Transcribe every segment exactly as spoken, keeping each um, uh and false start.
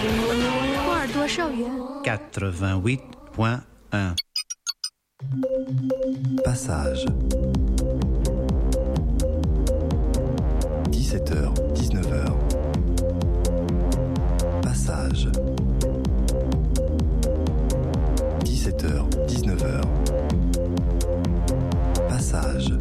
波尔多少元 quatre-vingt-huit point un. Passage. dix-sept heures, dix-neuf heures. Passage. dix-sept heures, dix-neuf heures. Passage.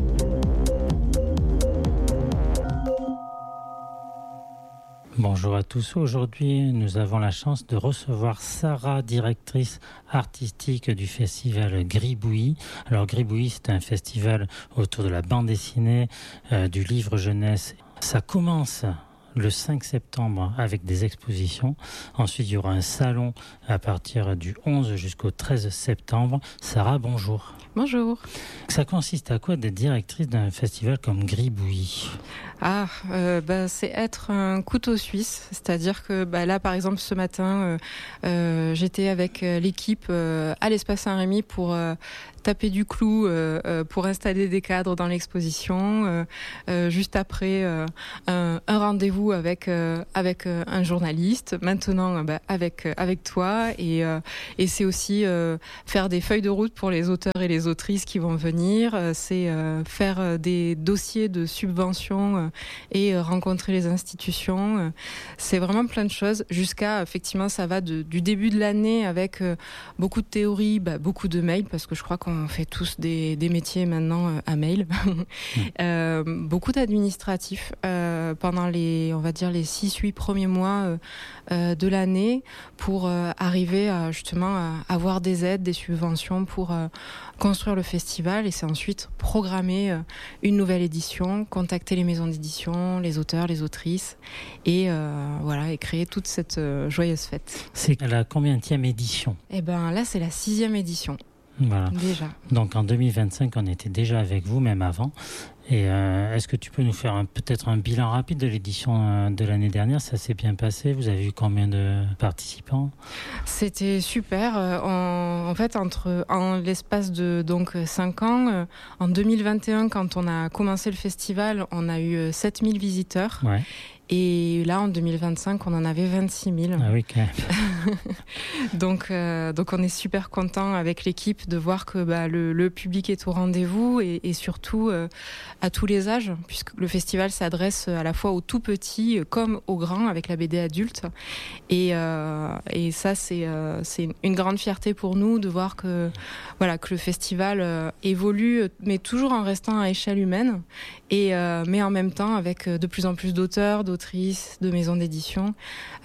Bonjour à tous. Aujourd'hui, nous avons la chance de recevoir Sarah, directrice artistique du festival Gribouillis. Alors Gribouillis, c'est un festival autour de la bande dessinée, euh, du livre jeunesse. Ça commence le cinq septembre avec des expositions. Ensuite, il y aura un salon à partir du onze jusqu'au treize septembre. Sarah, bonjour. Bonjour. Ça consiste à quoi d'être directrice d'un festival comme Gribouillis ? Ah, euh, bah, c'est être un couteau suisse, c'est-à-dire que bah, là, par exemple, ce matin, euh, euh, j'étais avec l'équipe euh, à l'Espace Saint-Rémy pour euh, taper du clou, euh, euh, pour installer des cadres dans l'exposition. Euh, euh, juste après, euh, un, un rendez-vous avec euh, avec euh, un journaliste. Maintenant, euh, bah, avec euh, avec toi, et euh, et c'est aussi euh, faire des feuilles de route pour les auteurs et les autrices qui vont venir. Euh, c'est euh, faire euh, des dossiers de subventions. Euh, et rencontrer les institutions. C'est vraiment plein de choses. Jusqu'à, effectivement, ça va de, du début de l'année avec euh, beaucoup de théories, bah, beaucoup de mails, parce que je crois qu'on fait tous des, des métiers maintenant euh, à mail. euh, beaucoup d'administratifs euh, pendant les, on va dire, les six huit premiers mois euh, euh, de l'année pour euh, arriver à, justement, à avoir des aides, des subventions pour euh, construire le festival. Et c'est ensuite programmer euh, une nouvelle édition, contacter les maisons d'édition, les auteurs, les autrices, et euh, voilà, et créer toute cette euh, joyeuse fête. C'est la combienième édition ? Eh ben là, c'est la sixième édition. Voilà. Déjà. Donc en deux mille vingt-cinq, on était déjà avec vous, même avant. Et euh, est-ce que tu peux nous faire un, peut-être un bilan rapide de l'édition euh, de l'année dernière ? Ça s'est bien passé ? Vous avez eu combien de participants ? C'était super. Euh, en, en fait, entre en l'espace de donc cinq ans, euh, en deux mille vingt et un, quand on a commencé le festival, on a eu sept mille visiteurs. Ouais. Et là, en deux mille vingt-cinq, on en avait vingt-six mille. Ah oui, quand même. donc, euh, donc, on est super content avec l'équipe de voir que bah, le, le public est au rendez-vous et, et surtout euh, à tous les âges, puisque le festival s'adresse à la fois aux tout petits comme aux grands avec la B D adulte. Et, euh, et ça, c'est, euh, c'est une grande fierté pour nous de voir que, voilà, que le festival euh, évolue, mais toujours en restant à échelle humaine, et, euh, mais en même temps avec de plus en plus d'auteurs, d'autrices, de maisons d'édition.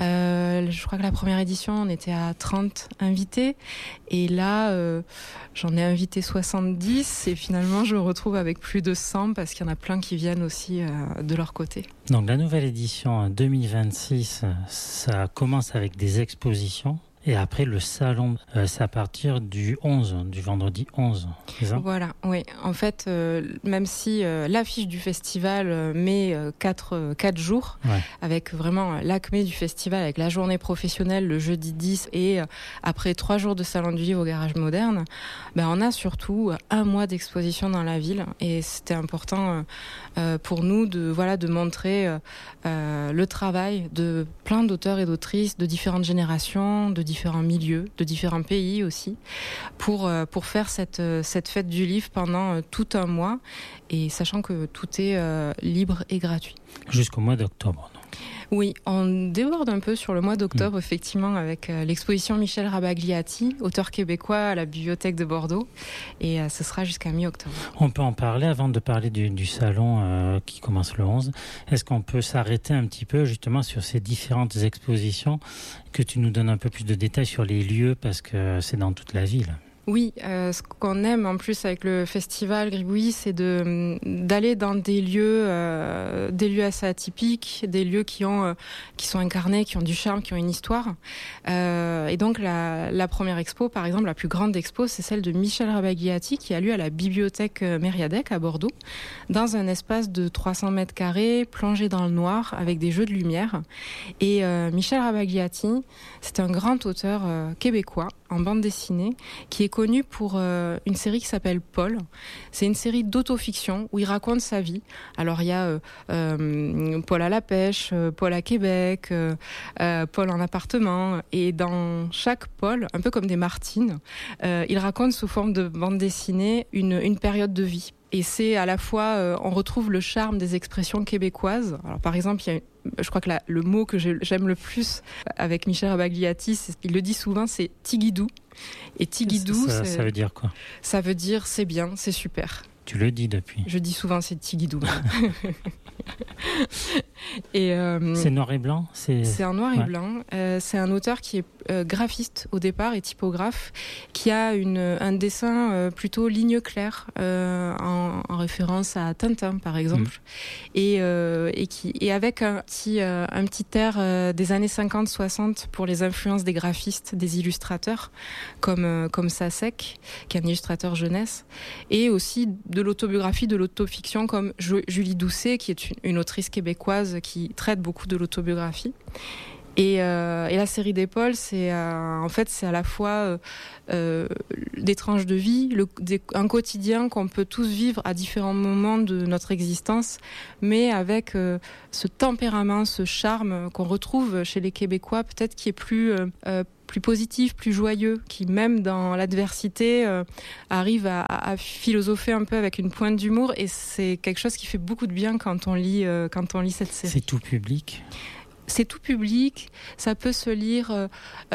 Euh, je crois que la première édition, on était à trente invités. Et là, euh, j'en ai invité soixante-dix. Et finalement, je me retrouve avec plus de cent parce qu'il y en a plein qui viennent aussi euh, de leur côté. Donc la nouvelle édition deux mille vingt-six, ça commence avec des expositions. Et après, le salon, euh, c'est à partir du onze, du vendredi onze, c'est ça ? Voilà, oui. En fait, euh, même si euh, l'affiche du festival euh, met euh, quatre, euh, quatre jours, ouais. Avec vraiment l'acmé du festival, avec la journée professionnelle, le jeudi dix, et euh, après trois jours de salon du livre au Garage Moderne, ben, on a surtout un mois d'exposition dans la ville. Et c'était important euh, euh, pour nous de, voilà, de montrer euh, euh, le travail de plein d'auteurs et d'autrices de différentes générations, de différents milieux, de différents pays aussi, pour pour faire cette cette fête du livre pendant tout un mois, et sachant que tout est euh, libre et gratuit. Jusqu'au mois d'octobre, donc. Oui, on déborde un peu sur le mois d'octobre, mmh. effectivement, avec euh, l'exposition Michel Rabagliati, auteur québécois à la Bibliothèque de Bordeaux, et euh, ce sera jusqu'à mi-octobre. On peut en parler avant de parler du, du salon euh, qui commence le onze. Est-ce qu'on peut s'arrêter un petit peu justement sur ces différentes expositions, que tu nous donnes un peu plus de détails sur les lieux, parce que c'est dans toute la ville ? Oui, euh, ce qu'on aime en plus avec le festival Gribouillis, c'est de d'aller dans des lieux, euh, des lieux assez atypiques, des lieux qui ont, euh, qui sont incarnés, qui ont du charme, qui ont une histoire. Euh, et donc la, la première expo, par exemple, la plus grande expo, c'est celle de Michel Rabagliati, qui a lieu à la Bibliothèque Mériadec à Bordeaux, dans un espace de trois cents mètres carrés, plongé dans le noir, avec des jeux de lumière. Et euh, Michel Rabagliati, c'est un grand auteur euh, québécois. en bande dessinée, qui est connu pour euh, une série qui s'appelle Paul. C'est une série d'autofiction où il raconte sa vie. Alors il y a euh, euh, Paul à la pêche, euh, Paul à Québec, euh, euh, Paul en appartement, et dans chaque Paul, un peu comme des Martines, euh, il raconte sous forme de bande dessinée une, une période de vie. Et c'est à la fois, euh, on retrouve le charme des expressions québécoises. Alors par exemple, il y a, je crois que la, le mot que j'aime le plus avec Michel Rabagliati, il le dit souvent, c'est tigidou. Et tigidou, ça, ça veut dire quoi? Ça veut dire c'est bien, c'est super. Tu le dis depuis. Je dis souvent c'est tigidou. Et euh, c'est noir et blanc. C'est, c'est un noir ouais. et blanc. Euh, c'est un auteur qui est euh, graphiste au départ et typographe, qui a une, un dessin euh, plutôt ligne claire, euh, en, en référence à Tintin par exemple, mmh. et, euh, et qui et avec un petit euh, un petit air euh, des années cinquante soixante pour les influences des graphistes, des illustrateurs comme euh, comme Sasek, qui est un illustrateur jeunesse, et aussi de l'autobiographie, de l'autofiction comme Julie Doucet, qui est une, une autrice québécoise qui traite beaucoup de l'autobiographie. Et, euh, et la série d'Épaules, c'est euh, en fait c'est à la fois euh, euh, des tranches de vie, le, des, un quotidien qu'on peut tous vivre à différents moments de notre existence, mais avec euh, ce tempérament, ce charme qu'on retrouve chez les Québécois, peut-être qui est plus euh, euh, plus positif, plus joyeux, qui même dans l'adversité euh, arrive à, à philosopher un peu avec une pointe d'humour, et c'est quelque chose qui fait beaucoup de bien quand on lit euh, quand on lit cette série. C'est tout public. C'est tout public, ça peut se lire euh,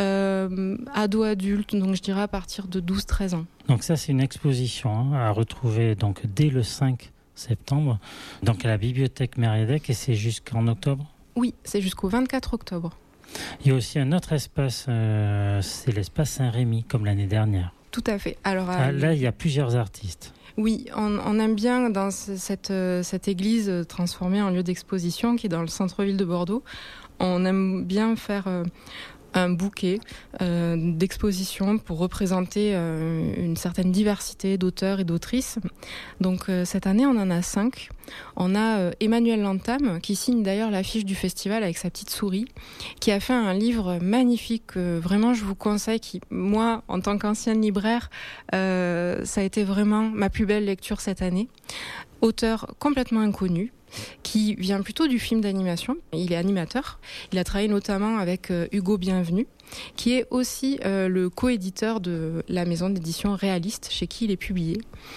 euh, ado-adulte, donc je dirais à partir de douze treize ans. Donc ça, c'est une exposition hein, à retrouver donc dès le cinq septembre, donc à la bibliothèque Mériadec, et c'est jusqu'en octobre? Oui, c'est jusqu'au vingt-quatre octobre. Il y a aussi un autre espace, euh, c'est l'espace Saint-Rémy, comme l'année dernière. Tout à fait. Alors, ah, euh, là, il y a plusieurs artistes. Oui, on, on aime bien dans cette, cette église transformée en lieu d'exposition qui est dans le centre-ville de Bordeaux. On aime bien faire euh, un bouquet euh, d'expositions pour représenter euh, une certaine diversité d'auteurs et d'autrices. Donc euh, cette année, on en a cinq. On a euh, Emmanuel Lantam, qui signe d'ailleurs l'affiche du festival avec sa petite souris, qui a fait un livre magnifique, euh, vraiment je vous conseille, qui, moi, en tant qu'ancienne libraire, euh, ça a été vraiment ma plus belle lecture cette année. Auteur complètement inconnu, qui vient plutôt du film d'animation. Il est animateur. Il a travaillé notamment avec euh, Hugo Bienvenu, qui est aussi euh, le coéditeur de la maison d'édition Réaliste, chez qui il est publié.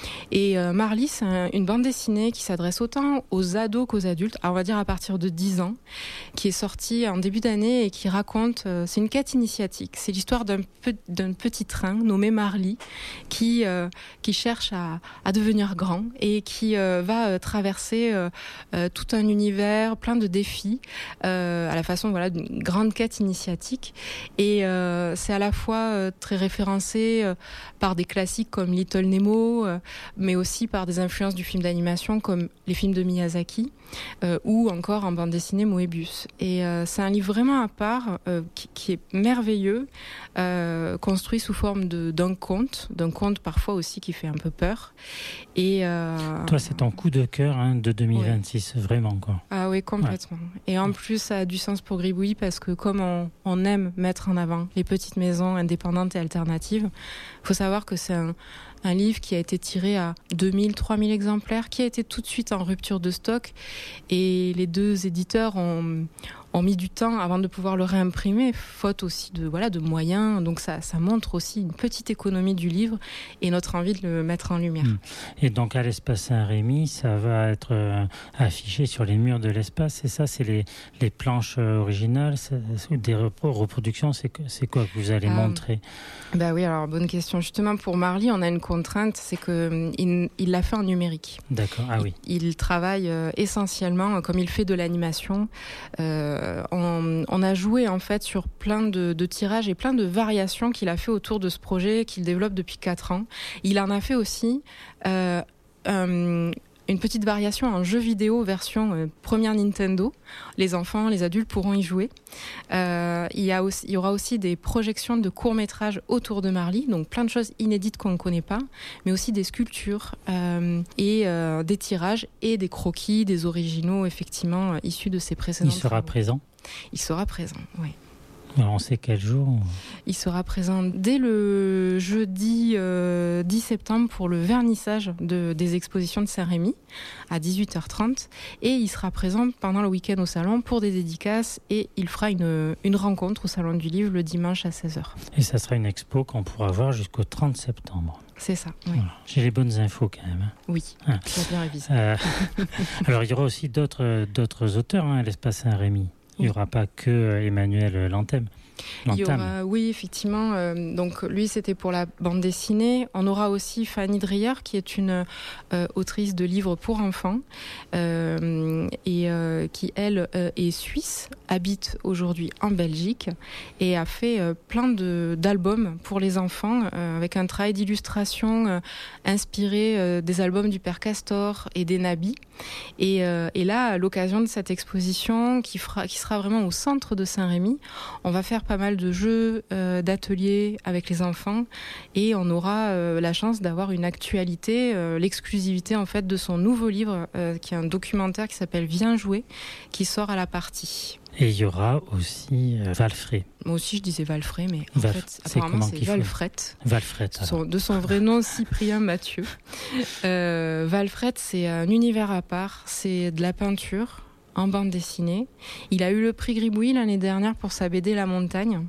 Et euh, Marly, c'est un, une bande dessinée qui s'adresse autant aux ados qu'aux adultes, on va dire à partir de dix ans, qui est sortie en début d'année et qui raconte, euh, c'est une quête initiatique. C'est l'histoire d'un, pe- d'un petit train nommé Marly, qui, euh, qui cherche à, à devenir grand et qui euh, va euh, traverser euh, euh, tout un univers plein de défis, euh, à la façon voilà, d'une grande quête initiatique. Et euh, c'est à la fois euh, très référencé euh, par des classiques comme Little Nemo, euh, mais aussi par des influences du film d'animation comme les films de Miyazaki, euh, ou encore en bande dessinée Moebius. Et euh, c'est un livre vraiment à part, euh, qui, qui est merveilleux, euh, construit sous forme de, d'un conte, d'un conte parfois aussi qui fait un peu peur. Et, euh, Toi, c'est ton coup de cœur hein, de deux mille vingt-six, ouais. Vraiment quoi. Ah oui, complètement. Ouais. Et en plus, ça a du sens pour Gribouille parce que comme on, on aime mettre en avant les petites maisons indépendantes et alternatives, il faut savoir que c'est un, un livre qui a été tiré à deux mille, trois mille exemplaires, qui a été tout de suite en rupture de stock, et les deux éditeurs ont, ont mis du temps avant de pouvoir le réimprimer, faute aussi de, voilà, de moyens. Donc ça, ça montre aussi une petite économie du livre et notre envie de le mettre en lumière. Et donc à l'espace Saint-Rémy, ça va être euh, affiché sur les murs de l'espace, et ça, c'est les, les planches originales, c'est, c'est des reproductions, c'est, c'est quoi que vous allez euh, montrer? Bah oui, alors bonne question. Justement pour Marly, on a une contrainte, c'est qu'il il l'a fait en numérique. D'accord, ah oui. Il, il travaille euh, essentiellement, comme il fait de l'animation, euh, on, on a joué en fait sur plein de, de tirages et plein de variations qu'il a fait autour de ce projet qu'il développe depuis quatre ans. Il en a fait aussi euh, un, une petite variation en jeu vidéo version euh, première Nintendo. Les enfants, les adultes pourront y jouer. Euh, il, y a aussi, il y aura aussi des projections de courts-métrages autour de Marly, donc plein de choses inédites qu'on ne connaît pas, mais aussi des sculptures euh, et euh, des tirages et des croquis, des originaux effectivement euh, issus de ses précédents. Il sera travaux. présent ? Il sera présent, oui. Alors on sait quel jour? Il sera présent dès le jeudi euh, dix septembre pour le vernissage de, des expositions de Saint-Rémy à dix-huit heures trente et il sera présent pendant le week-end au salon pour des dédicaces et il fera une, une rencontre au salon du livre le dimanche à seize heures. Et ça sera une expo qu'on pourra voir jusqu'au trente septembre. C'est ça, oui. Voilà. J'ai les bonnes infos quand même. Oui, ah. tu as bien révisé. Euh, alors il y aura aussi d'autres, d'autres auteurs hein, à l'espace Saint-Rémy. Il n'y aura pas que Emmanuel Lantame. Il y aura, oui, effectivement. Euh, donc, lui, c'était pour la bande dessinée. On aura aussi Fanny Dreyer, qui est une euh, autrice de livres pour enfants euh, et euh, qui, elle, euh, est suisse, habite aujourd'hui en Belgique et a fait euh, plein de, d'albums pour les enfants euh, avec un travail d'illustration euh, inspiré euh, des albums du Père Castor et des Nabis. Et, euh, et là, à l'occasion de cette exposition qui, fera, qui sera vraiment au centre de Saint-Rémy, on va faire pas mal de jeux, euh, d'ateliers avec les enfants et on aura euh, la chance d'avoir une actualité, euh, l'exclusivité en fait de son nouveau livre euh, qui est un documentaire qui s'appelle Viens jouer, qui sort à la partie. Et il y aura aussi euh, Valfré. Moi aussi je disais Valfré, mais en Val- fait c'est apparemment c'est Valfret. Valfret. Son, de son vrai nom Cyprien Mathieu. Euh, Valfret, c'est un univers à part, c'est de la peinture en bande dessinée. Il a eu le prix Gribouille l'année dernière pour sa B D La Montagne.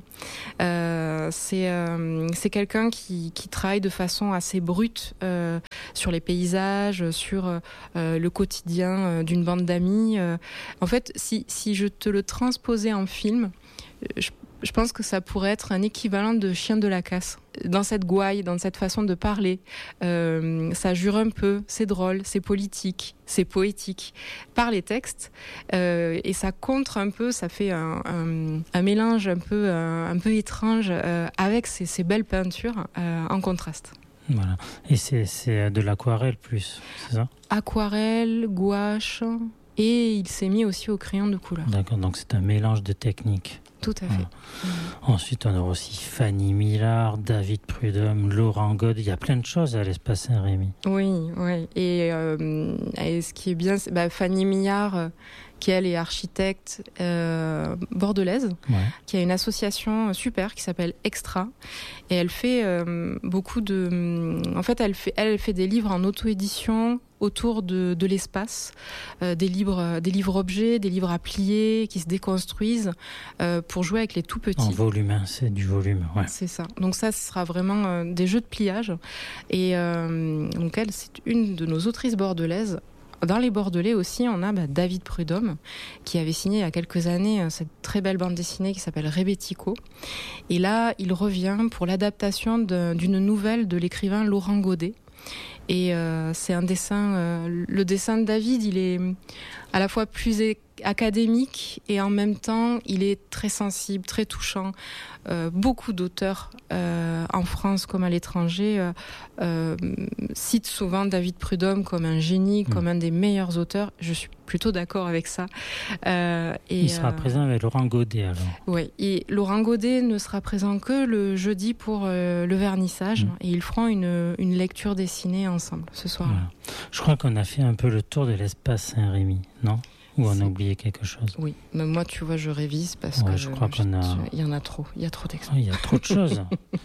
Euh, c'est, euh, c'est quelqu'un qui, qui travaille de façon assez brute euh, sur les paysages, sur euh, le quotidien euh, d'une bande d'amis. Euh, en fait, si, si je te le transposais en film, je Je pense que ça pourrait être un équivalent de Chien de la casse. Dans cette gouaille, dans cette façon de parler, euh, ça jure un peu, c'est drôle, c'est politique, c'est poétique, par les textes. Euh, et ça contre un peu, ça fait un, un, un mélange un peu, un, un peu étrange euh, avec ces, ces belles peintures euh, en contraste. Voilà. Et c'est, c'est de l'aquarelle plus, c'est ça? Aquarelle, gouache, et il s'est mis aussi au crayon de couleur. D'accord, donc c'est un mélange de techniques. Tout à fait. Voilà. Mmh. Ensuite, on aura aussi Fanny Millard, David Prudhomme, Laurent God. Il y a plein de choses à l'espace Saint-Rémy. Oui, oui. Et, euh, et ce qui est bien, c'est bah, Fanny Millard, euh, qui elle est architecte euh, bordelaise, ouais. qui a une association super qui s'appelle Extra. Et elle fait euh, beaucoup de... En fait, elle fait, elle fait des livres en auto-édition autour de, de l'espace, euh, des livres, des livres objets, des livres à plier qui se déconstruisent euh, pour jouer avec les tout petits. En volume, hein, c'est du volume, ouais. C'est ça. Donc ça, ce sera vraiment euh, des jeux de pliage. Et euh, donc elle, c'est une de nos autrices bordelaises. Dans les Bordelais aussi, on a bah, David Prudhomme, qui avait signé il y a quelques années euh, cette très belle bande dessinée qui s'appelle Rebetiko. Et là, il revient pour l'adaptation de, d'une nouvelle de l'écrivain Laurent Godet. Et euh, c'est un dessin, euh, le dessin de David, il est à la fois plus é- académique et en même temps, il est très sensible, très touchant. Euh, beaucoup d'auteurs euh, en France comme à l'étranger euh, euh, citent souvent David Prudhomme comme un génie, mmh. comme un des meilleurs auteurs. Je suis plutôt d'accord avec ça. Euh, et, il sera euh, présent avec Laurent Godet alors. Oui, et Laurent Godet ne sera présent que le jeudi pour euh, le vernissage mmh. et ils feront une, une lecture dessinée ensemble ce soir. Voilà. Je crois qu'on a fait un peu le tour de l'espace Saint-Rémy, non ? Ou on a oublié quelque chose? Oui, mais moi, tu vois, je révise parce ouais, que je crois qu'on a... il y en a trop, il y a trop d'exemples. Il y a trop de choses.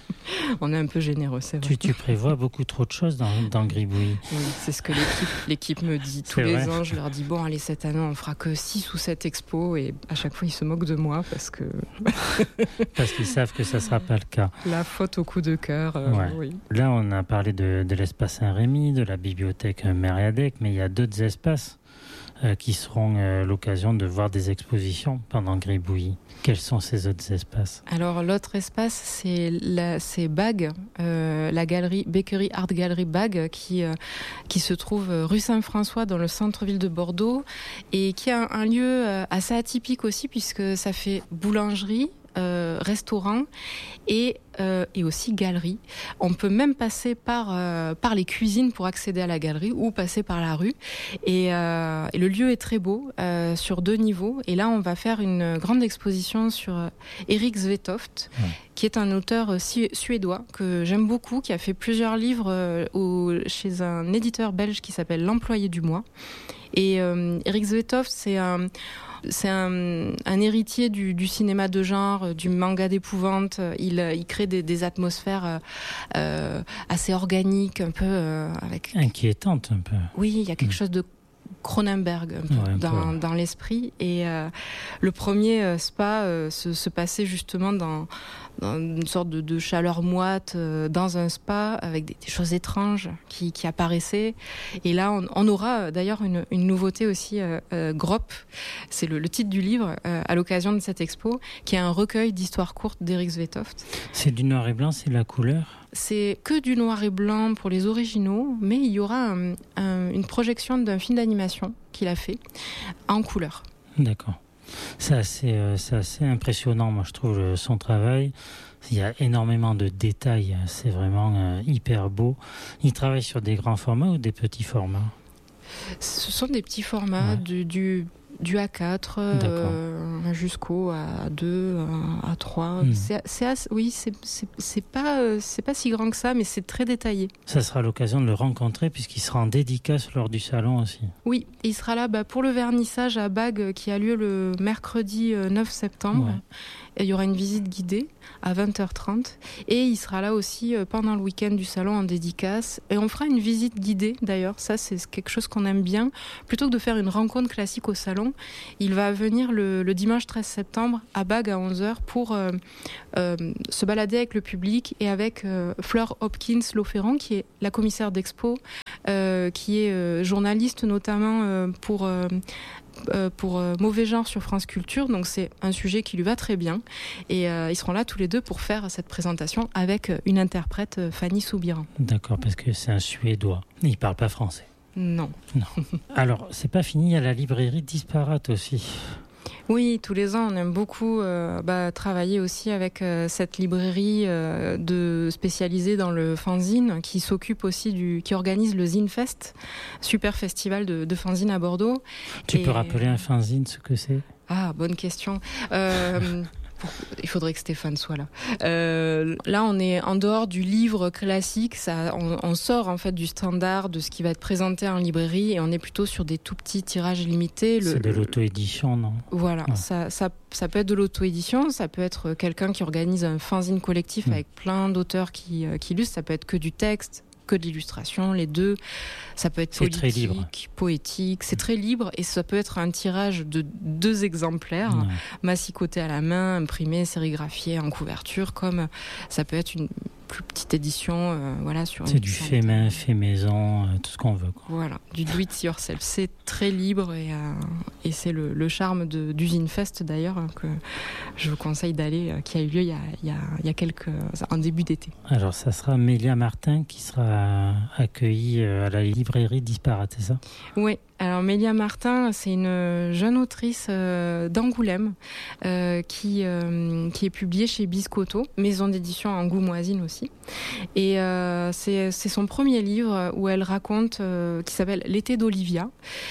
On est un peu généreux, c'est vrai. Tu, tu prévois beaucoup trop de choses dans, dans Gribouille. Oui, c'est ce que l'équipe, l'équipe me dit tous c'est les vrai. ans. Je leur dis, bon, allez, cette année, on fera que six ou sept expos. Et à chaque fois, ils se moquent de moi parce que... parce qu'ils savent que ça ne sera pas le cas. La faute au coup de cœur, euh, ouais. oui. Là, on a parlé de, de l'espace Saint-Rémy, de la bibliothèque Mériadec, mais il y a d'autres espaces euh, qui seront euh, l'occasion de voir des expositions pendant Gribouille. Quels sont ces autres espaces? Alors, l'autre espace, c'est, la, c'est Bag, euh, la galerie Bakery Art Gallery Bag, qui, euh, qui se trouve rue Saint-François dans le centre-ville de Bordeaux et qui a un, un lieu euh, assez atypique aussi puisque ça fait boulangerie, Euh, restaurant et, euh, et aussi galerie. On peut même passer par, euh, par les cuisines pour accéder à la galerie ou passer par la rue. Et, euh, et le lieu est très beau, euh, sur deux niveaux. Et là, on va faire une grande exposition sur euh, Erik Svetoft, ouais. qui est un auteur euh, suédois que j'aime beaucoup, qui a fait plusieurs livres euh, au, chez un éditeur belge qui s'appelle L'Employé du mois. Et euh, Erik Svetoft, c'est un... C'est un, un héritier du, du cinéma de genre, du manga d'épouvante. Il, il crée des, des atmosphères euh, assez organiques, un peu euh, avec... Inquiétantes un peu. Oui, il y a quelque mmh. chose de Cronenberg un peu, ouais, un dans, peu. dans l'esprit. Et euh, le premier euh, spa euh, se, se passait justement dans, dans une sorte de, de chaleur moite, euh, dans un spa, avec des, des choses étranges qui, qui apparaissaient. Et là, on, on aura d'ailleurs une, une nouveauté aussi, euh, euh, Grop, c'est le, le titre du livre, euh, à l'occasion de cette expo, qui est un recueil d'histoires courtes d'Éric Svetoft. C'est du noir et blanc, c'est de la couleur ? C'est que du noir et blanc pour les originaux, mais il y aura un, un, une projection d'un film d'animation qu'il a fait en couleur. D'accord. C'est assez, euh, c'est assez impressionnant, moi je trouve, son travail. Il y a énormément de détails, c'est vraiment euh, hyper beau. Il travaille sur des grands formats ou des petits formats ? Ce sont des petits formats, ouais. du, du, du A quatre euh, jusqu'au A deux, A trois. Mmh. C'est, c'est assez, oui, c'est, c'est, c'est, pas, c'est pas si grand que ça, mais c'est très détaillé. Ça sera l'occasion de le rencontrer puisqu'il sera en dédicace lors du salon aussi. Oui, il sera là bah, pour le vernissage à Bague qui a lieu le mercredi neuf septembre. Ouais. Et il y aura une visite guidée à vingt heures trente et il sera là aussi pendant le week-end du salon en dédicace et on fera une visite guidée d'ailleurs, ça c'est quelque chose qu'on aime bien, plutôt que de faire une rencontre classique au salon. Il va venir le, le dimanche treize septembre à Bague à onze heures pour euh, euh, se balader avec le public et avec euh, Fleur Hopkins-Lauferrand qui est la commissaire d'expo, euh, qui est euh, journaliste notamment euh, pour... Euh, Euh, pour euh, Mauvais Genre sur France Culture, donc c'est un sujet qui lui va très bien et euh, ils seront là tous les deux pour faire cette présentation avec une interprète, euh, Fanny Soubiran. D'accord, parce que c'est un Suédois, il parle pas français. Non. Non. Alors c'est pas fini, il y a la librairie Disparate aussi. Oui, tous les ans, on aime beaucoup euh, bah, travailler aussi avec euh, cette librairie euh, de spécialisée dans le fanzine, qui s'occupe aussi du, qui organise le Zine Fest, super festival de, de fanzine à Bordeaux. Tu Et... peux rappeler un fanzine, ce que c'est ? Ah, bonne question. Euh, il faudrait que Stéphane soit là. Euh, là, on est en dehors du livre classique. Ça, on, on sort en fait du standard de ce qui va être présenté en librairie et on est plutôt sur des tout petits tirages limités. Le, C'est de l'auto-édition, non ? Voilà, ouais. ça, ça, ça peut être de l'auto-édition, ça peut être quelqu'un qui organise un fanzine collectif mmh. avec plein d'auteurs qui, euh, qui illustrent. Ça peut être que du texte, que de l'illustration, les deux. Ça peut être c'est politique, poétique, c'est très libre et ça peut être un tirage de deux exemplaires, ouais. massicoté à la main, imprimé, sérigraphié en couverture, comme ça peut être une plus petite édition, euh, voilà, sur. C'est du fait main, fait maison, euh, tout ce qu'on veut, quoi. Voilà, du do it yourself. C'est très libre et, euh, et c'est le, le charme de, du Zine Fest d'ailleurs hein, que je vous conseille d'aller, euh, qui a eu lieu il y a, il y a, il y a quelques, en début d'été. Alors ça sera Mélia Martin qui sera accueillie à la librairie Disparate, c'est ça ? Oui. Alors Mélia Martin, c'est une jeune autrice euh, d'Angoulême euh, qui, euh, qui est publiée chez Biscotto, maison d'édition angoumoisine aussi. Et euh, c'est, c'est son premier livre où elle raconte, euh, qui s'appelle L'été d'Olivia,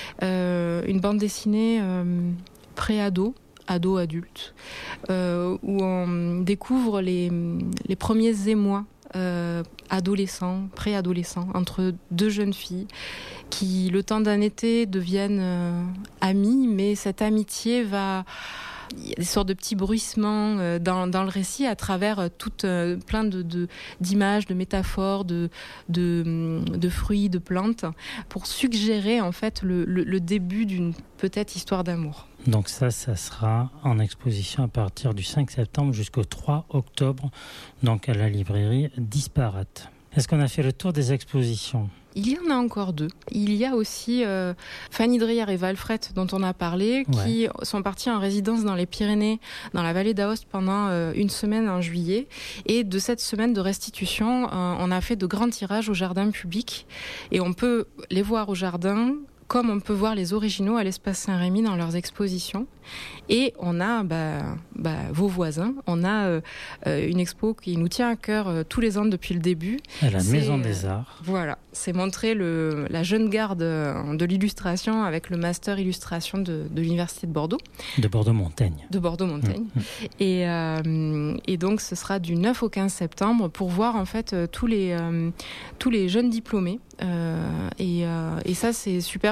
euh, une bande dessinée euh, pré-ado, ado-adulte, euh, où on découvre les, les premiers émois Euh, adolescents, préadolescents, entre deux jeunes filles qui, le temps d'un été, deviennent euh, amies, mais cette amitié va... Il y a des sortes de petits bruissements euh, dans, dans le récit à travers euh, tout, euh, plein de, de, d'images, de métaphores, de, de, de fruits, de plantes, pour suggérer en fait le, le, le début d'une peut-être histoire d'amour. Donc ça, ça sera en exposition à partir du cinq septembre jusqu'au trois octobre, donc à la librairie Disparate. Est-ce qu'on a fait le tour des expositions ? Il y en a encore deux. Il y a aussi euh, Fanny Drière et Valfret, dont on a parlé, qui ouais. sont partis en résidence dans les Pyrénées, dans la vallée d'Aoste, pendant euh, une semaine en juillet. Et de cette semaine de restitution, euh, on a fait de grands tirages au jardin public. Et on peut les voir au jardin, comme on peut voir les originaux à l'Espace Saint-Rémy dans leurs expositions. Et on a bah, bah, vos voisins. On a euh, une expo qui nous tient à cœur euh, tous les ans depuis le début. À la c'est, Maison des Arts. Euh, voilà, c'est montrer le, la jeune garde de l'illustration avec le master illustration de, de l'Université de Bordeaux. De Bordeaux-Montaigne. De Bordeaux-Montaigne. Mmh. Et, euh, et donc ce sera du neuf au quinze septembre pour voir en fait tous les, euh, tous les jeunes diplômés. Euh, et, euh, et ça c'est super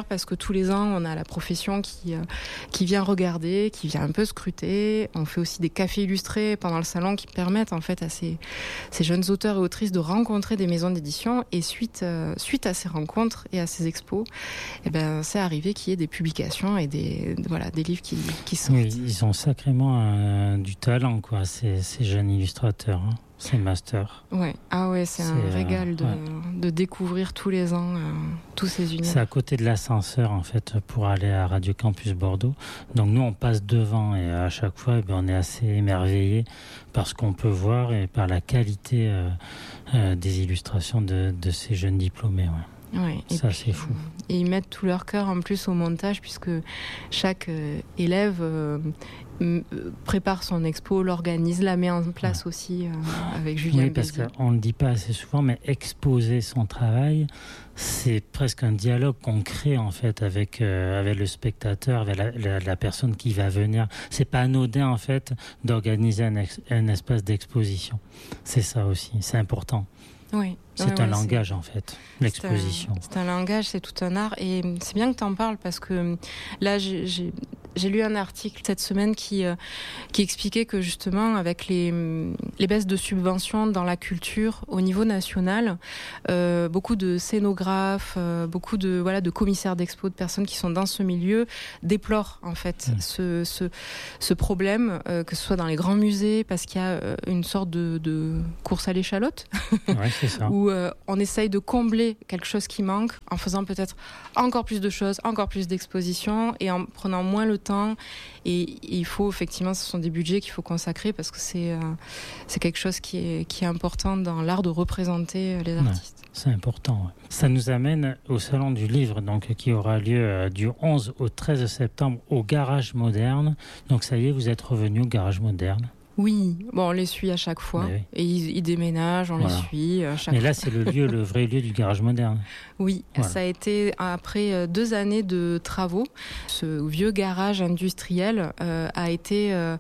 parce que tous les ans, on a la profession qui, euh, qui vient regarder, qui vient un peu scruter. On fait aussi des cafés illustrés pendant le salon qui permettent en fait à ces, ces jeunes auteurs et autrices de rencontrer des maisons d'édition. Et suite, euh, suite à ces rencontres et à ces expos, eh ben, c'est arrivé qu'il y ait des publications et des, voilà, des livres qui, qui sortent. Oui, ils ont sacrément euh, du talent, quoi, ces, ces jeunes illustrateurs. Hein. C'est master. Ouais. Ah ouais, c'est, c'est un régal de, ouais. de découvrir tous les ans euh, tous ces univers. C'est à côté de l'ascenseur en fait pour aller à Radio Campus Bordeaux. Donc nous on passe devant et à chaque fois eh bien, on est assez émerveillé par ce qu'on peut voir et par la qualité euh, euh, des illustrations de, de ces jeunes diplômés. Ouais. Ouais, ça puis, c'est fou. Et ils mettent tout leur cœur en plus au montage puisque chaque euh, élève euh, m- prépare son expo, l'organise, la met en place ouais. aussi euh, avec Julien Oui, parce Bézier. qu'on ne le dit pas assez souvent, mais exposer son travail, c'est presque un dialogue qu'on crée en fait avec, euh, avec le spectateur, avec la, la, la personne qui va venir. C'est pas anodin en fait d'organiser un, ex- un espace d'exposition. C'est ça aussi, c'est important. Oui. C'est ouais, un ouais, langage c'est... en fait, l'exposition. C'est un, c'est un langage, c'est tout un art et c'est bien que tu en parles parce que là j'ai, j'ai, j'ai lu un article cette semaine qui, euh, qui expliquait que justement avec les, les baisses de subventions dans la culture au niveau national, euh, beaucoup de scénographes, euh, beaucoup de, voilà, de commissaires d'expo, de personnes qui sont dans ce milieu déplorent en fait mmh. ce, ce, ce problème, euh, que ce soit dans les grands musées parce qu'il y a euh, une sorte de, de course à l'échalote. Ouais, c'est ça. Où euh, on essaye de combler quelque chose qui manque en faisant peut-être encore plus de choses, encore plus d'expositions et en prenant moins le temps. Et il faut effectivement, ce sont des budgets qu'il faut consacrer parce que c'est, euh, c'est quelque chose qui est, qui est important dans l'art de représenter les artistes. Ouais, c'est important. Ouais. Ça nous amène au Salon du Livre donc, qui aura lieu euh, du onze au treize septembre au Garage Moderne. Donc ça y est, vous êtes revenu au Garage Moderne. Oui, bon, on les suit à chaque fois. Oui. Et ils, ils déménagent, on voilà. les suit à chaque Mais là, fois. c'est le lieu, le vrai lieu du Garage Moderne. Oui, voilà. Ça a été après deux années de travaux. Ce vieux garage industriel euh, a été euh,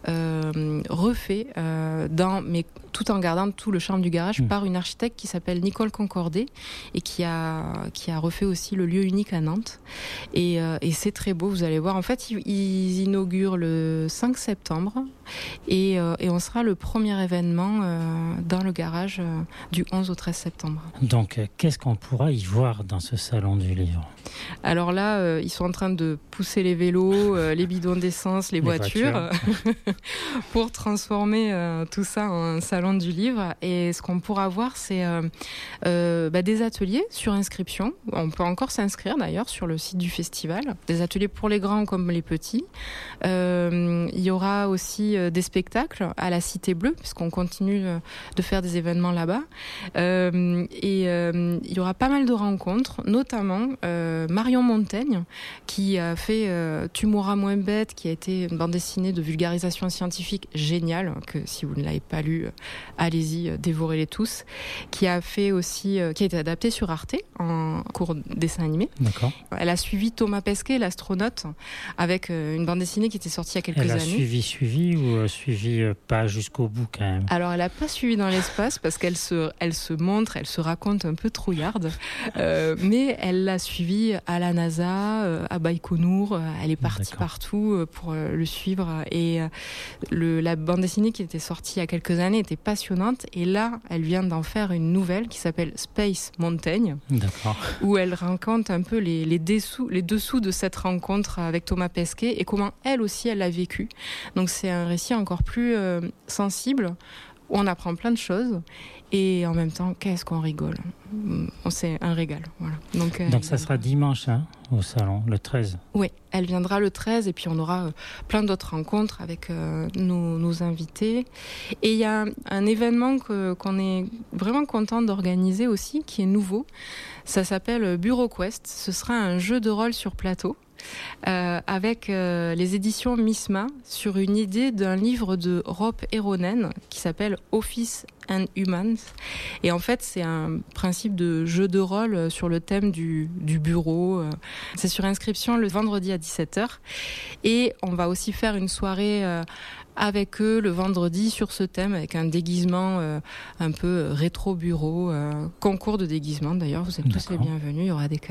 euh, refait, euh, dans, mais tout en gardant tout le charme du garage, mmh. par une architecte qui s'appelle Nicole Concordet et qui a, qui a refait aussi le lieu unique à Nantes. Et, euh, et c'est très beau, vous allez voir. En fait, ils, ils inaugurent le cinq septembre et, euh, et on sera le premier événement euh, dans le garage euh, du onze au treize septembre. Donc, euh, qu'est-ce qu'on pourra y voir dans ce salon du livre ? Alors là, euh, ils sont en train de pousser les vélos, euh, les bidons d'essence, les, les voitures, voitures. pour transformer euh, tout ça en salon du livre. Et ce qu'on pourra voir, c'est euh, euh, bah, des ateliers sur inscription. On peut encore s'inscrire d'ailleurs sur le site du festival. Des ateliers pour les grands comme les petits. Euh, il y aura aussi euh, des spectacles à la Cité Bleue, puisqu'on continue euh, de faire des événements là-bas. Euh, et euh, il y aura pas mal de rencontres, notamment euh, Marion Montaigne, qui a fait euh, Tu mourras moins bête, qui a été une bande dessinée de vulgarisation scientifique géniale, que si vous ne l'avez pas lu, allez-y, dévorez-les tous, qui a fait aussi, euh, qui a été adaptée sur Arte en cours dessin animé. D'accord. Elle a suivi Thomas Pesquet, l'astronaute, avec euh, une bande dessinée qui était sortie il y a quelques années. Elle a années. suivi, suivi ou euh, suivi euh, pas jusqu'au bout quand même ? Alors elle n'a pas suivi dans l'espace parce qu'elle se, elle se montre, elle se raconte un peu trouillarde, euh, mais elle l'a suivi à la NASA, euh, à Baïkonour, elle est partie D'accord. partout pour euh, le suivre et euh, le, la bande dessinée qui était sortie il y a quelques années était passionnante et là elle vient d'en faire une nouvelle qui s'appelle Space Mountain. D'accord. Où elle raconte un peu les, les, dessous, les dessous de cette rencontre avec Thomas Pesquet et comment elle aussi elle l'a vécu. Donc c'est un récit encore plus euh, sensible où on apprend plein de choses et en même temps qu'est-ce qu'on rigole. C'est un régal. Voilà. Donc, euh, Donc ça sera dimanche hein, au salon, le treize. Oui, elle viendra le treize et puis on aura euh, plein d'autres rencontres avec euh, nos, nos invités. Et il y a un, un événement que, qu'on est vraiment content d'organiser aussi, qui est nouveau. Ça s'appelle Bureau Quest. Ce sera un jeu de rôle sur plateau. Euh, avec euh, les éditions Misma sur une idée d'un livre de Rob Eronen qui s'appelle Office and Humans. Et en fait, c'est un principe de jeu de rôle sur le thème du, du bureau. C'est sur inscription le vendredi à dix-sept heures. Et on va aussi faire une soirée euh, avec eux le vendredi sur ce thème avec un déguisement euh, un peu rétro bureau, euh, concours de déguisement d'ailleurs. Vous êtes tous les bienvenus, il y aura des cadeaux.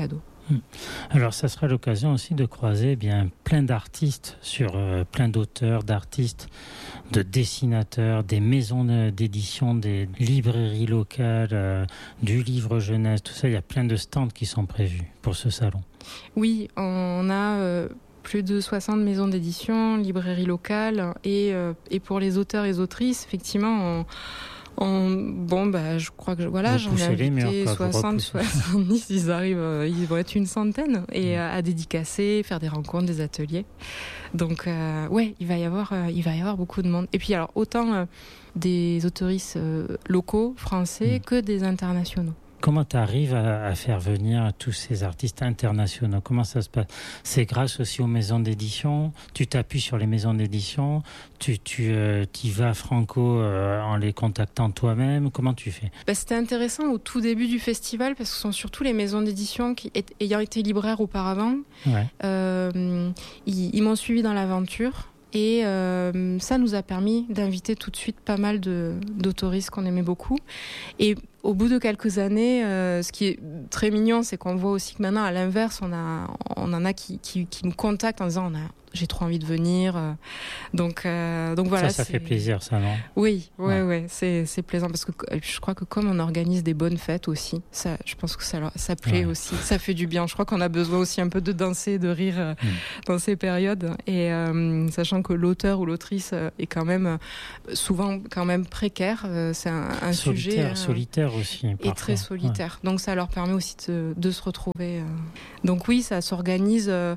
Alors, ça sera l'occasion aussi de croiser eh bien plein d'artistes, sur euh, plein d'auteurs, d'artistes, de dessinateurs, des maisons d'édition, des librairies locales, euh, du livre jeunesse, tout ça. Il y a plein de stands qui sont prévus pour ce salon. Oui, on a euh, plus de soixante maisons d'édition, librairies locales, et, euh, et pour les auteurs et les autrices, effectivement, on... On, bon, bah, je crois que voilà, vous j'en ai invité murs, soixante, soixante-dix, ils arrivent, euh, ils vont être une centaine, et euh, à dédicacer, faire des rencontres, des ateliers. Donc, euh, ouais, il va y avoir, euh, il va y avoir beaucoup de monde. Et puis, alors, autant euh, des autoristes euh, locaux, français, mmh. que des internationaux. Comment tu arrives à, à faire venir tous ces artistes internationaux? Comment ça se passe? C'est grâce aussi aux maisons d'édition? Tu t'appuies sur les maisons d'édition? Tu, tu euh, y vas franco euh, en les contactant toi-même? Comment tu fais? Bah, c'était intéressant au tout début du festival parce que ce sont surtout les maisons d'édition qui, ayant été libraires auparavant, ouais. euh, ils, ils m'ont suivi dans l'aventure. Et euh, ça nous a permis d'inviter tout de suite pas mal de, d'autoristes qu'on aimait beaucoup. Et au bout de quelques années, euh, ce qui est très mignon, c'est qu'on voit aussi que maintenant, à l'inverse, on, a, on en a qui, qui, qui nous contactent en disant on a, j'ai trop envie de venir. Donc, euh, donc voilà. Ça, ça c'est... fait plaisir, ça, non? Oui, ouais, ouais, ouais c'est, c'est plaisant parce que je crois que comme on organise des bonnes fêtes aussi, ça, je pense que ça, ça plaît ouais. aussi. Ça fait du bien. Je crois qu'on a besoin aussi un peu de danser, de rire euh, mm. dans ces périodes. Et euh, sachant que l'auteur ou l'autrice est quand même souvent quand même précaire, euh, c'est un, un solitaire, sujet euh, solitaire aussi. Et parfois. très solitaire. Ouais. Donc ça leur permet aussi de, de se retrouver. Euh. Donc oui, ça s'organise. Euh,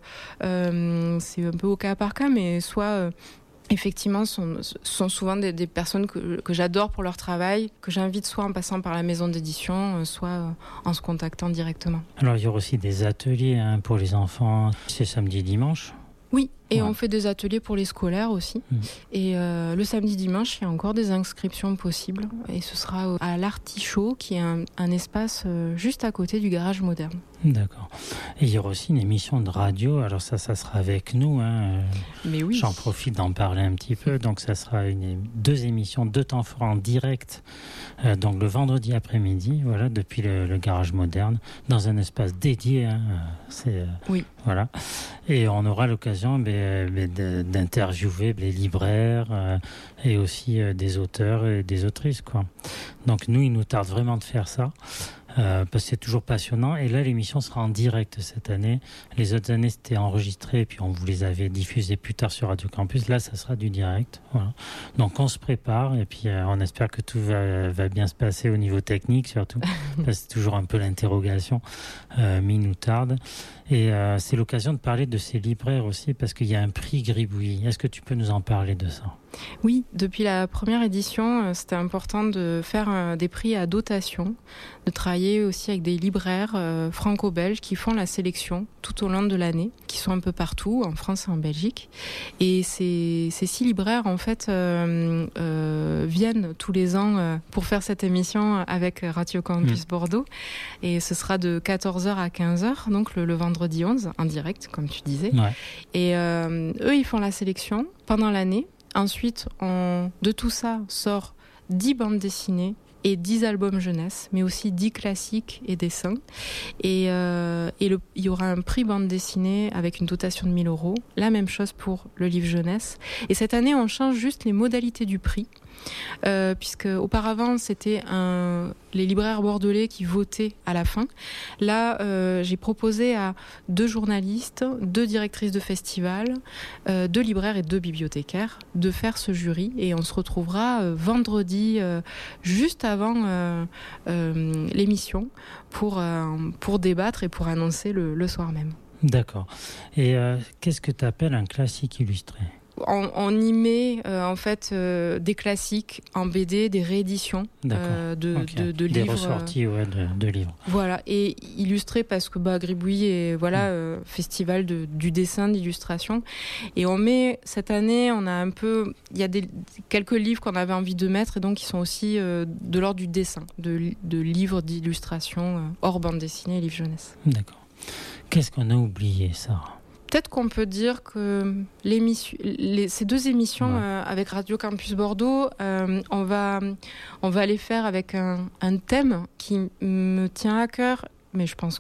euh, c'est un peu au cas par cas, mais soit euh, effectivement sont, sont souvent des, des personnes que, que j'adore pour leur travail, que j'invite soit en passant par la maison d'édition, soit euh, en se contactant directement. Alors il y aura aussi des ateliers hein, pour les enfants, c'est samedi et dimanche? Oui, et ouais. on fait des ateliers pour les scolaires aussi. Mmh. Et euh, le samedi dimanche, il y a encore des inscriptions possibles. Et ce sera à l'Artichaut, qui est un, un espace euh, juste à côté du garage moderne. D'accord. Et il y aura aussi une émission de radio. Alors ça, ça sera avec nous. Hein. Mais oui. J'en profite d'en parler un petit peu. Donc ça sera une, deux émissions, deux temps forts en direct. Euh, donc le vendredi après-midi, voilà, depuis le, le garage moderne, dans un espace dédié. Hein. C'est, euh, oui. Voilà. Et on aura l'occasion mais, mais de, d'interviewer les libraires euh, et aussi euh, des auteurs et des autrices, quoi. Donc nous, il nous tarde vraiment de faire ça. Euh, parce que c'est toujours passionnant. Et là, l'émission sera en direct cette année. Les autres années, c'était enregistré, et puis on vous les avait diffusés plus tard sur Radio Campus. Là, ça sera du direct. Voilà. Donc, on se prépare, et puis euh, on espère que tout va, va bien se passer au niveau technique, surtout. Parce que c'est toujours un peu l'interrogation, euh, mais il nous tarde. Et euh, c'est l'occasion de parler de ces libraires aussi, parce qu'il y a un prix Gribouillis. Est-ce que tu peux nous en parler de ça ? Oui, depuis la première édition, c'était important de faire des prix à dotation, de travailler aussi avec des libraires euh, franco-belges qui font la sélection tout au long de l'année, qui sont un peu partout, en France et en Belgique. Et ces, ces six libraires, en fait, euh, euh, viennent tous les ans euh, pour faire cette émission avec Radio Campus mmh. Bordeaux. Et ce sera de quatorze heures à quinze heures, donc le, le vendredi onze, en direct, comme tu disais. Ouais. Et euh, eux, ils font la sélection pendant l'année. Ensuite, on, de tout ça sort dix bandes dessinées et dix albums jeunesse, mais aussi dix classiques et dessins. Et, euh, et le, il y aura un prix bande dessinée avec une dotation de mille euros. La même chose pour le livre jeunesse. Et cette année, on change juste les modalités du prix. Euh, puisque auparavant c'était un, les libraires bordelais qui votaient à la fin. Là, euh, j'ai proposé à deux journalistes, deux directrices de festival, euh, deux libraires et deux bibliothécaires de faire ce jury, et on se retrouvera euh, vendredi euh, juste avant euh, euh, l'émission pour, euh, pour débattre et pour annoncer le, le soir même. D'accord. Et euh, qu'est-ce que tu appelles un classique illustré ? On, on y met euh, en fait euh, des classiques en B D, des rééditions euh, de, okay. de, de des livres. Des ressorties euh, ouais, de, de livres. Voilà, et illustrés parce que bah, Gribouillis est voilà, mmh. euh, festival de, du dessin, d'illustration. Et on met, cette année, on a un peu, il y a des, quelques livres qu'on avait envie de mettre, et donc ils sont aussi euh, de l'ordre du dessin, de, de livres d'illustration, euh, hors bande dessinée et livres jeunesse. D'accord. Qu'est-ce qu'on a oublié, Sarah ? Peut-être qu'on peut dire que l'émission, les, ces deux émissions ouais. euh, avec Radio Campus Bordeaux, euh, on va, on va les faire avec un, un thème qui me tient à cœur, mais je pense que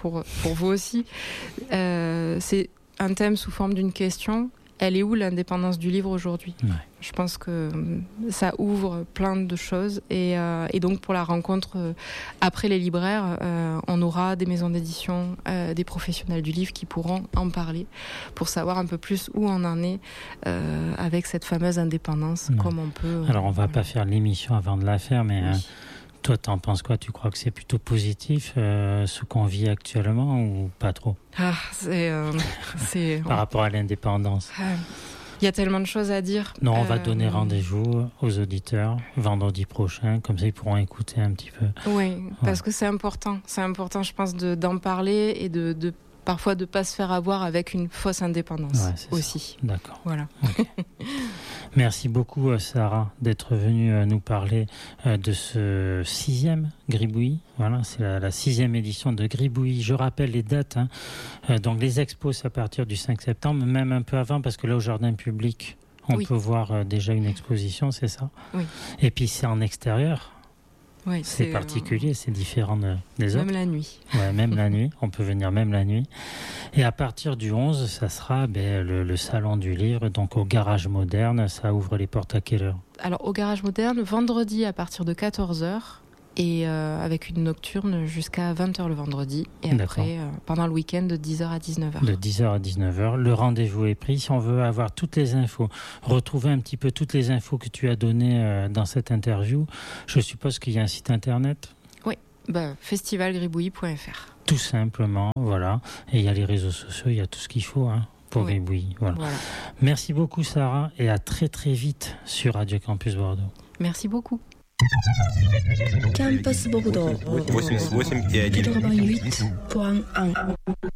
pour, pour vous aussi. Euh, c'est un thème sous forme d'une question. Elle est où l'indépendance du livre aujourd'hui ? Ouais. Je pense que ça ouvre plein de choses. Et, euh, et donc, pour la rencontre, euh, après les libraires, euh, on aura des maisons d'édition, euh, des professionnels du livre qui pourront en parler pour savoir un peu plus où on en est euh, avec cette fameuse indépendance, Ouais. comme on peut... Euh, Alors, on va voilà. pas faire l'émission avant de la faire, mais... Oui. Euh, toi, t'en penses quoi ? Tu crois que c'est plutôt positif, euh, ce qu'on vit actuellement, ou pas trop ? Ah, c'est... Euh, c'est Par rapport à l'indépendance. euh, il y a tellement de choses à dire. Non, on va Euh, donner rendez-vous aux auditeurs vendredi prochain, comme ça ils pourront écouter un petit peu. Oui, parce que c'est important. C'est important, je pense, de, d'en parler et de, de parfois de ne pas se faire avoir avec une fausse indépendance Ouais, c'est aussi. ça. D'accord. Voilà. Okay. Merci beaucoup, Sarah, d'être venue nous parler de ce sixième Gribouillis. Voilà, c'est la, la sixième édition de Gribouillis. Je rappelle les dates. Hein. Donc les expos, c'est à partir du cinq septembre, même un peu avant, parce que là, au jardin public, on oui. peut voir déjà une exposition, c'est ça ? Oui. Et puis c'est en extérieur. Oui, c'est, c'est particulier, euh... c'est différent de, des même autres. Même la nuit. Ouais, même la nuit. On peut venir même la nuit. Et à partir du onze, ça sera ben, le, le salon du livre, donc au Garage Moderne. Ça ouvre les portes à quelle heure ? Alors, au Garage Moderne, vendredi à partir de quatorze heures. Et euh, avec une nocturne jusqu'à vingt heures le vendredi. Et D'accord. après, euh, pendant le week-end, de dix heures à dix-neuf heures. De dix heures à dix-neuf heures. Le rendez-vous est pris. Si on veut avoir toutes les infos, retrouver un petit peu toutes les infos que tu as données euh, dans cette interview, je suppose qu'il y a un site internet ? Oui, bah, festival gribouillis point f r. Tout simplement, voilà. Et il y a les réseaux sociaux, il y a tout ce qu'il faut hein, pour oui. Gribouillis. Voilà. Voilà. Merci beaucoup, Sarah, et à très très vite sur Radio Campus Bordeaux. Merci beaucoup. Campus Bordeaux. восемьдесят восемь и один. quatre-vingt-huit point un.